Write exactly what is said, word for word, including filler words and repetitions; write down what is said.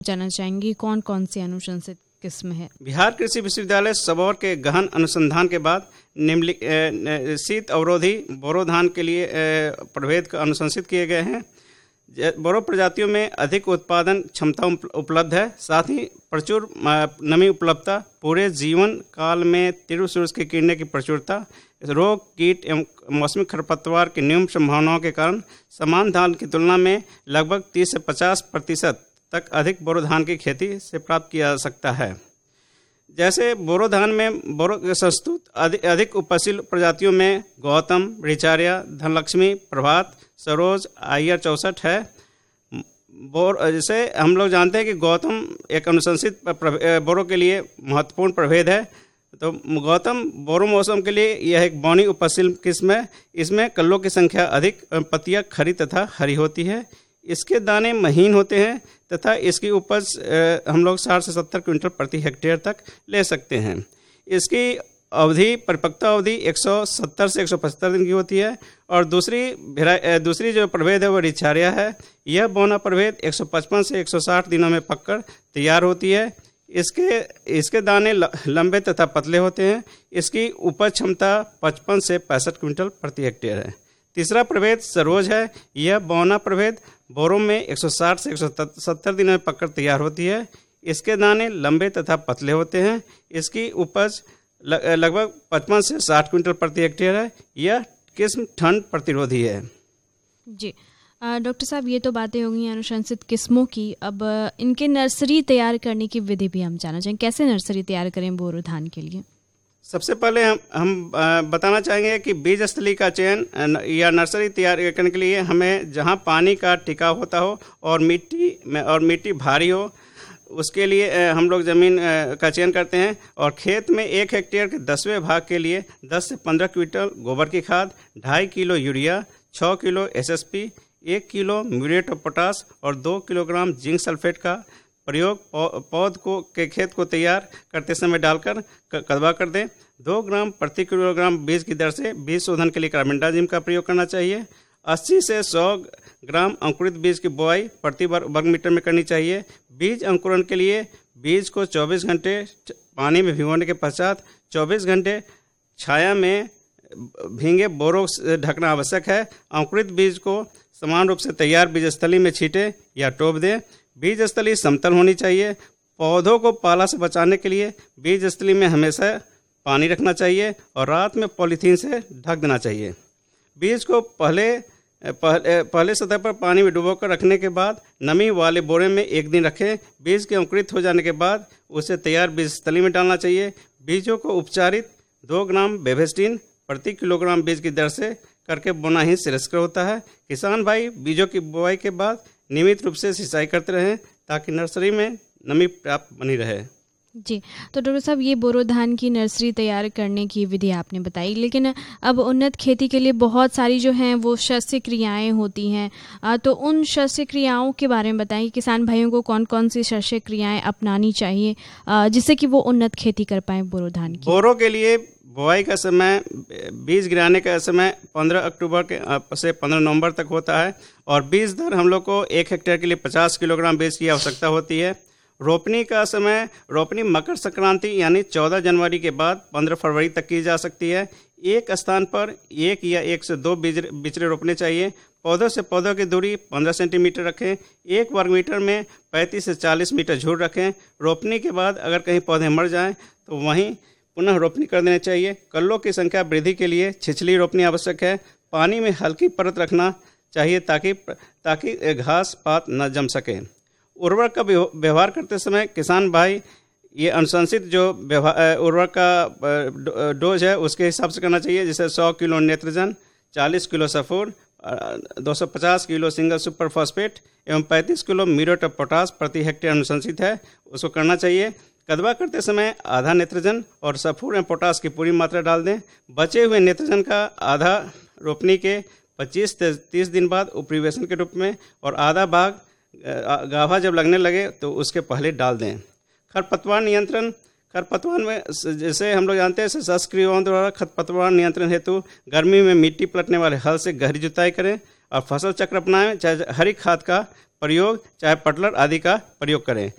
जानना चाहेंगे कौन कौन सी अनुशंसित किस्म है? बिहार कृषि विश्वविद्यालय सबौर के गहन अनुसंधान के बाद निम्नलिखित शीत अवरोधी बोरो धान के लिए प्रभेद का अनुशंसित किए गए हैं। बोरो प्रजातियों में अधिक उत्पादन क्षमता उपलब्ध है, साथ ही प्रचुर नमी उपलब्धता, पूरे जीवन काल में तीव्र सूरज की किरणें की प्रचुरता, रोग कीट एवं मौसमी खरपतवार की न्यून संभावनाओं के कारण समान धान की तुलना में लगभग तीस से पचास प्रतिशत तक अधिक बोरो धान की खेती से प्राप्त किया जा सकता है। जैसे बोरो धान में बोरो संस्तुत अधिक, अधिक उपशील प्रजातियों में गौतम, रिचार्या, धनलक्ष्मी, प्रभात, सरोज, आयर चौसठ है। बोर जैसे हम लोग जानते हैं कि गौतम एक अनुशंसित बोरो के लिए महत्वपूर्ण प्रभेद है। तो गौतम बोरो मौसम के लिए यह एक बौनी उपशील किस्म है। इसमें कल्लों की संख्या अधिक, पत्तियां खरी तथा हरी होती है। इसके दाने महीन होते हैं तथा इसकी उपज हम लोग साठ से सत्तर क्विंटल प्रति हेक्टेयर तक ले सकते हैं। इसकी अवधि परिपक्वता अवधि एक सौ सत्तर से एक सौ पचहत्तर दिन की होती है। और दूसरी दूसरी जो प्रभेद है वो रिचार्या है। यह बौना प्रभेद एक सौ पचपन से एक सौ साठ दिनों में पककर तैयार होती है। इसके इसके दाने लंबे तथा पतले होते हैं। इसकी उपज क्षमता पचपन से पैंसठ क्विंटल प्रति हेक्टेयर है। तीसरा प्रभेद सरोज है। यह बौना प्रभेद बोरो में एक सौ साठ से एक सौ सत्तर दिनों में पककर तैयार होती है। इसके दाने लंबे तथा पतले होते हैं। इसकी उपज लगभग पचपन से साठ क्विंटल प्रति हेक्टेयर है। यह किस्म ठंड प्रतिरोधी है। जी डॉक्टर साहब, ये तो बातें हो गई अनुशंसित किस्मों की। अब इनके नर्सरी तैयार करने की विधि भी हम जानना चाहेंगे। कैसे नर्सरी तैयार करें बोरो धान के लिए? सबसे पहले हम हम बताना चाहेंगे कि बीज स्थली का चयन या नर्सरी तैयार करने के लिए हमें जहां पानी का टिकाव होता हो और मिट्टी में और मिट्टी भारी हो, उसके लिए हम लोग ज़मीन का चयन करते हैं। और खेत में एक हेक्टेयर के दसवें भाग के लिए दस से पंद्रह क्विंटल गोबर की खाद, ढाई किलो यूरिया, छः किलो एस एस पी, एक किलो म्यूरेट ऑफ पोटास और दो किलोग्राम जिंक सल्फेट का प्रयोग पौध को के खेत को तैयार करते समय डालकर कदवा कर दें। दो ग्राम प्रति किलोग्राम बीज की दर से बीज शोधन के लिए कार्बेंडाजिम का प्रयोग करना चाहिए। अस्सी से सौ ग्राम अंकुरित बीज की बुआई प्रति वर्ग मीटर में करनी चाहिए। बीज अंकुरण के लिए बीज को चौबीस घंटे पानी में भिगोने के पश्चात चौबीस घंटे छाया में भींगे बोरो से ढकना आवश्यक है। अंकुरित बीज को समान रूप से तैयार बीज स्थली में छींटे या टोप दें। बीज स्थली समतल होनी चाहिए। पौधों को पाला से बचाने के लिए बीज स्थली में हमेशा पानी रखना चाहिए और रात में पॉलीथीन से ढक देना चाहिए। बीज को पहले पहले, पहले सतह पर पानी में डुबोकर रखने के बाद नमी वाले बोरे में एक दिन रखें। बीज के अंकुरित हो जाने के बाद उसे तैयार बीज स्थली में डालना चाहिए। बीजों को उपचारित दो ग्राम बेवेस्टिन प्रति किलोग्राम बीज की दर से करके बोना ही श्रेयस्कर होता है। किसान भाई बीजों की बुआई के बाद नियमित रूप से सिंचाई करते रहें ताकि नर्सरी में नमी प्राप्त बनी रहे। जी, तो डॉक्टर साहब, ये बोरो धान की नर्सरी तैयार करने की विधि आपने बताई, लेकिन अब उन्नत खेती के लिए बहुत सारी जो हैं वो शस्य क्रियाएं होती हैं, तो उन शस्य क्रियाओं के बारे में बताइए। किसान भाइयों को कौन कौन सी शस्य क्रियाएं अपनानी चाहिए जिससे कि वो उन्नत खेती कर पाएँ बोरो धान की? बोरो के लिए बुआई का समय, बीज गिराने का समय पंद्रह अक्टूबर के से पंद्रह नवंबर तक होता है और बीज दर हम लोग को एक हेक्टेयर के लिए पचास किलोग्राम बीज की आवश्यकता होती है। रोपनी का समय, रोपनी मकर संक्रांति यानी चौदह जनवरी के बाद पंद्रह फरवरी तक की जा सकती है। एक स्थान पर एक या एक से दो बीज बिचड़े रोपने चाहिए। पौधों से पौधों की दूरी पंद्रह सेंटीमीटर रखें। एक वर्ग मीटर में पैंतीस से चालीस मीटर झूर रखें। रोपनी के बाद अगर कहीं पौधे मर जाएं तो वहीं पुनः रोपनी कर देनी चाहिए। कल्लों की संख्या वृद्धि के लिए छिछली रोपनी आवश्यक है। पानी में हल्की परत रखना चाहिए ताकि ताकि घास पात न जम सके। उर्वरक का व्यवहार करते समय किसान भाई ये अनुशंसित जो उर्वरक का डोज है उसके हिसाब से करना चाहिए। जैसे सौ किलो नेत्रजन, चालीस किलो सल्फर, दो सौ पचास किलो सिंगल सुपर फॉस्फेट एवं पैंतीस किलो म्यूरेट ऑफ पोटास प्रति हेक्टेयर अनुशंसित है, उसको करना चाहिए। कदवा करते समय आधा नेत्रजन और सल्फर एवं पोटास की पूरी मात्रा डाल दें। बचे हुए नेत्रजन का आधा रोपनी के पच्चीस से तीस दिन बाद उपरिवेशन के रूप में और आधा भाग गाभा जब लगने लगे तो उसके पहले डाल दें। खरपतवार नियंत्रण, खरपतवार में जैसे हम लोग जानते हैं शस्त्रक्रियाओं द्वारा खरपतवार नियंत्रण हेतु गर्मी में मिट्टी पलटने वाले हल से गहरी जुताई करें और फसल चक्र अपनाएं। चाहे हरी खाद का प्रयोग चाहे पटलर आदि का प्रयोग करें।